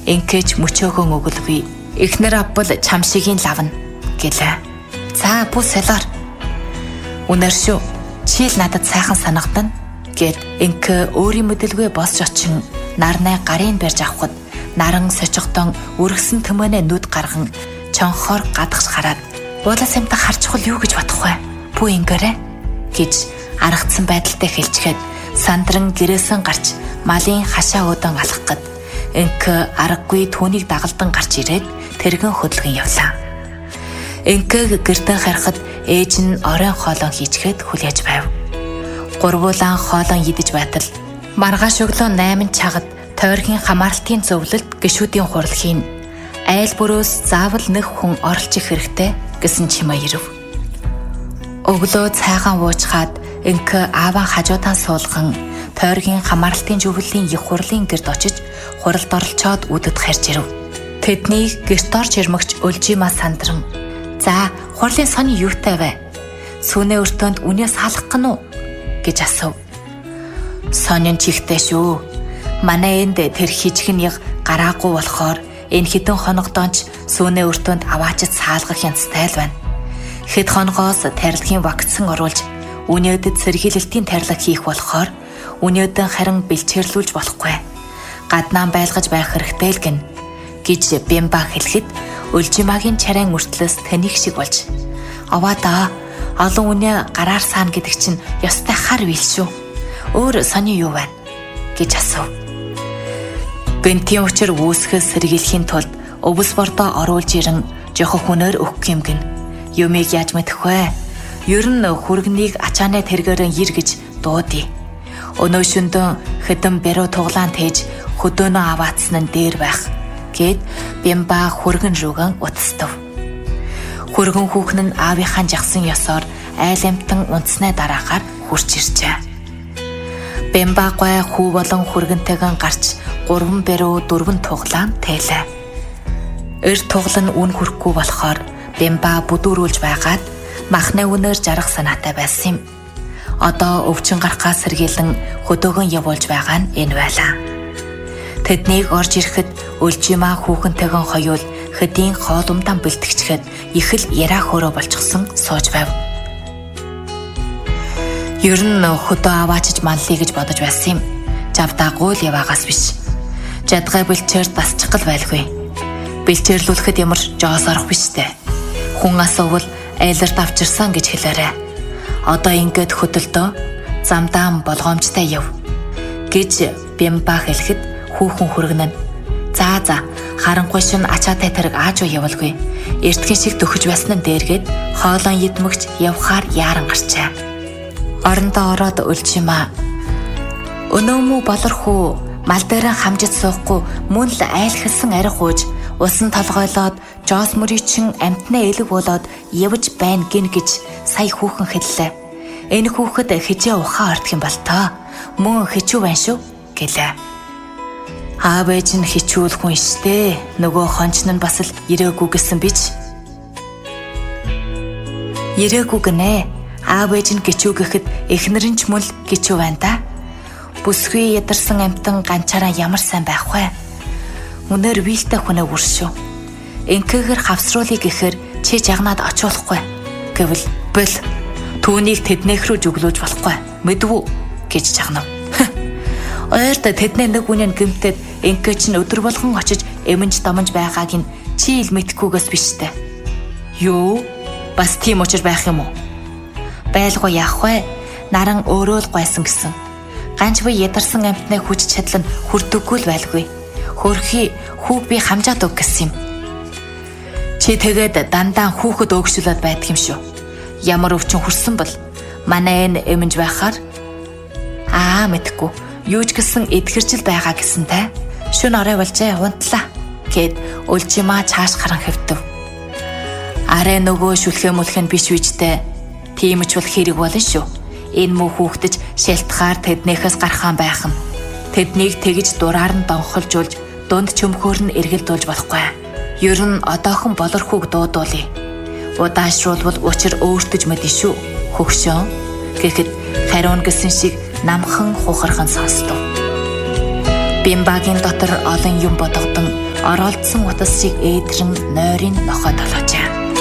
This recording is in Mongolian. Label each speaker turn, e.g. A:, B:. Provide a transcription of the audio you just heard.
A: Инкэж мөчөөгөн өгөлгүй. Эхнэр авбал чамшигийн лавна гэлээ. За бүү солиор. Үнэр шүү. Чи л надад сайхан санагдана гэд инкэ өөрийн мэдлгүй босч очин нарны гарын барьж авахд наран сочигтон үргэсэн төмөнөө нүд гарган чонхоор гадагш хараад уулаа самтаа харчихвал юу гэж бодох вэ? Бүү ингэрэ гэж аргацсан байдалтай хэлчихэд сандран гэрээсэн гарч малын хашаа өдөн алхахад инкэ аргагүй түүнийг дагалдан гарч ирээд тэргэн хөдөлгөн явлаа. Инкэг гэртээ харахад ээж нь оройн хоолон хийчихэд хүлээж байв. Гурвуулан хоолон идэж байтал маргааш өглөө 8 цагт тойргийн хамаарлтын зөвлөлд гишүүдийн хурлахын айл бүрөөс заавал нэг хүн оролж их хэрэгтэй гэсэн чимээ ирв. Өглөө цайгаан уучгаад инкэ ааваа хажуудан суулган тойргийн хамаарлтын зөвлөлийн их хурлын гэрд очиж хуралд оролцоод үдэд харж ирв. Тэднийг гэрт орж ирмэгч Өлжимаа сандран "За, хурлын сони юутай вэ? Сүүнээ өртөөнд үнээс хаалгах гэнэ үү?" гэж асуув. "Сонин чихтэй шүү. Манай энд тэр хижигэн яг гараагүй болохоор энэ хитэн хоногдоонч сүүнээ өртөөнд аваачид саалгах янзтай л байна. Хэд хоногоос тарилгын вакцин оруулж үнэдэд сэргийлэлтийн тарилга хийх болохоор үнэдэн харин бэлчээрлүүлж болохгүй. Гаднаа байлгаж байх хэрэгтэй л гэн" гэж Бямба хэлэхэд Өлжимаагийн чарайн мөртлөөс таних шиг болж "Аваа да, олон үнэ гараар саана гэдэг чинь ёстой хар вил шүү. Өөр сони юу байна?" гэж асуув. Бэнтийн учир үүсгэс сэргийлэхийн тулд өвс бордоо оруулж ирэн жохо хүнээр өгөх юм гин. Юмыг яаж мэдэх вэ? Ер нь хүргэнийг ачааны тэргээрэн ир гэж дуудъя. Өнөө шөндөн хэдэн баруу туглаан тээж хөдөөнөө аваацсан нь дээр байх гэд Бямба хүргэн рүүгэн утастав. Хүргэн хүүхэн нь аавынхаа жагсан ёсоор айл амтан унтсны дараагаар хурч иржээ. Бямба гой хүү болон хүргэнтэйгэн гарч 3 баруу 4 туглаан тээлээ. Эр туглан үн хүрхгүй болохоор Бямба бүдүүрүүлж байгаад махны үнээр жарах санаатай байсан юм. Одоо өвчин гарахаас сэргийлэн хөдөөгөн явуулж байгаа нь энэ байлаа. Тэднийг орж ирэхэд Өлжимаа хүүхэнтэйгэн хоёул хэдийн хоолумдан бэлтгэжхэд их л яраа хөөрөө болчихсон сууж байв. Ер нь хөдөө аваачиж манлий гэж бодож байсан юм. Жавдаагүй л яваагаас биш. Жадгай бэлчээр дасчих гал байлгүй. Бэлчээрлүүлэхэд ямар жоос орох биштэй. Хүн асуувал айларт авчирсан гэж хэлээрэ. Одоо ингээд хөдөлтөө замдаан болгоомжтой яв гэж Бямба хэлэхэд хүүхэн хүргэнэ. За харанхуй шин ачаатай тэрэг ааж уу явуулгүй. Эртхэн шиг төхөж байсан нь дээргээд хоолон идмэгч явхаар яаран гарчаа. Орондоо ороод Өлжимаа "Өнөө мүү болорхуу мал дээр хамжиж суухгүй мөн л айлхэлсэн арх ууж усан толгойлоод жоос мөрийн амтнаа элэг болоод явж байна гин гэж сая хүүхэн хэллээ. Энэ хүүхэд хижээ ухаан ортох юм бол тоо мөн хичүү байна шүү гэлээ. Аав ээж нь хичүүл хүн штэ. Нөгөө хонч нь бас л ирээгүй гэсэн бич. Ирээгүй гинэ. Аав ээж нь гिचүү гэхэд эхнэр нь ч мөн л гिचүү байна да. Бүсгүй ядарсан амтан ганчаараа ямар сайн байх вэ? Үнээр вилтэй хүнээ үршүү. Инкэгээр хавсруулъя гэхээр чи жагнаад очиулахгүй гэвэл бэл түүнийг тэднийх рүү зүглөөж болохгүй. Мэдвүү гэж жагнав. Ойрт тэдний нэг үнэн гэмтээд инкэ чинь өдөр болгон очиж эмэнж домонж байгааг нь чи ил мэдхгүйгээс биштэй. Юу? Бас тийм учир байх юм уу? Байлгүй яах вэ? Наран өөрөө л гойсон гэсэн. Ганч буй ядарсан амтны хүч чадал нь хүрдэггүй л байлгүй. Хөрхи хүүг би хамжаад өг гэсэн юм. Чи тэгээд дандаа хүүхэд өөгшүүлээд байдаг юм шүү. Ямар өвчин хүрсэн бол манай энэ эмэнж байхаар мэдгүй. Юу ч гэсэн эдгэрчл байгаа гэсэнтэй. Шүн орой болжээ унтлаа гэд Өлжимаа цааш харан хэвтэв. Арай нөгөө шүлхээ мүлхэн биш үжтэй. Тийм ч бол хэрэг болно шүү. Энэ муу хүүхдэж шилтгаар тэднийхээс гархан байх юм. Тэднийг тэгж дураар нь донхолжуулж дунд чөмхөөр нь эргэлдүүлж болохгүй. Ер нь одоохон болорхүүг дуудуулъя. Удаашруулбал учир өөртөж мэдэн шүү. Хөгшөө гэхэд хариун гэсэн шиг намхан хухархан сонстов. Бямбагийн дотор олон юм бодогдсон оролдсон утас шиг ээдрэн нойрын нохой толгожээ.